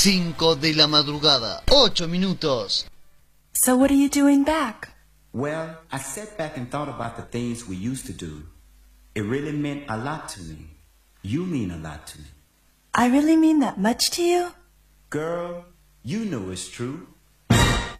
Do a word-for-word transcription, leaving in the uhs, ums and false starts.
Cinco de la madrugada, ocho minutos. So what are you doing back? Well, I sat back and thought about the things we used to do. It really meant a lot to me. You mean a lot to me. I really mean that much to you? Girl, you know it's true.